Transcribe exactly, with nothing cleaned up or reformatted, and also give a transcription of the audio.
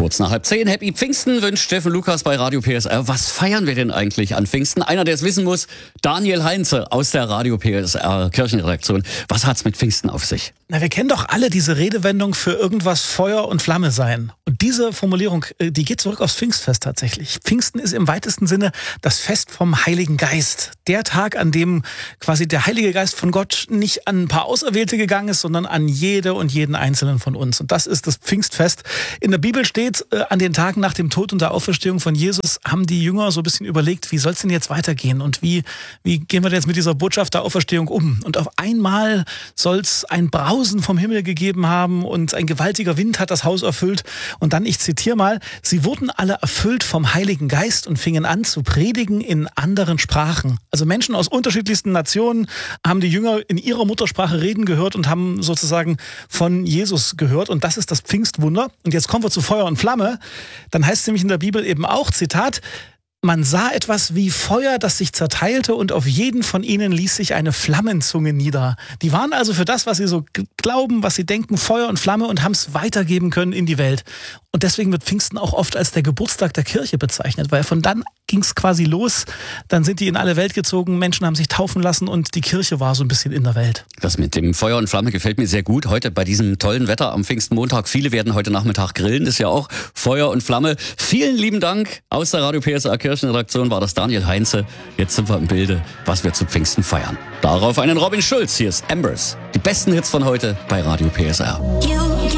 Kurz nach halb zehn. Happy Pfingsten wünscht Steffen Lukas bei Radio P S R. Was feiern wir denn eigentlich an Pfingsten? Einer, der es wissen muss, Daniel Heinze aus der Radio P S R Kirchenredaktion. Was hat's mit Pfingsten auf sich? Na, wir kennen doch alle diese Redewendung für irgendwas Feuer und Flamme sein. Und diese Formulierung, die geht zurück aufs Pfingstfest tatsächlich. Pfingsten ist im weitesten Sinne das Fest vom Heiligen Geist. Der Tag, an dem quasi der Heilige Geist von Gott nicht an ein paar Auserwählte gegangen ist, sondern an jede und jeden Einzelnen von uns. Und das ist das Pfingstfest. In der Bibel steht, äh, an den Tagen nach dem Tod und der Auferstehung von Jesus haben die Jünger so ein bisschen überlegt, wie soll es denn jetzt weitergehen und wie, wie gehen wir denn jetzt mit dieser Botschaft der Auferstehung um? Und auf einmal soll es ein Brausen vom Himmel gegeben haben und ein gewaltiger Wind hat das Haus erfüllt. Und dann, ich zitiere mal, sie wurden alle erfüllt vom Heiligen Geist und fingen an zu predigen in anderen Sprachen. Also Menschen aus unterschiedlichsten Nationen haben die Jünger in ihrer Muttersprache reden gehört und haben sozusagen von Jesus gehört. Und das ist das Pfingstwunder. Und jetzt kommen wir zu Feuer und Flamme. Dann heißt es nämlich in der Bibel eben auch, Zitat, man sah etwas wie Feuer, das sich zerteilte und auf jeden von ihnen ließ sich eine Flammenzunge nieder. Die waren also für das, was sie so glauben, was sie denken, Feuer und Flamme und haben es weitergeben können in die Welt. Und deswegen wird Pfingsten auch oft als der Geburtstag der Kirche bezeichnet, weil von dann ging es quasi los. Dann sind die in alle Welt gezogen, Menschen haben sich taufen lassen und die Kirche war so ein bisschen in der Welt. Das mit dem Feuer und Flamme gefällt mir sehr gut. Heute bei diesem tollen Wetter am Pfingstmontag. Viele werden heute Nachmittag grillen. Das ist ja auch Feuer und Flamme. Vielen lieben Dank. Aus der Radio P S R Kirchenredaktion war das Daniel Heinze. Jetzt sind wir im Bilde, was wir zu Pfingsten feiern. Darauf einen Robin Schulz. Hier ist Embers. Die besten Hits von heute bei Radio P S R.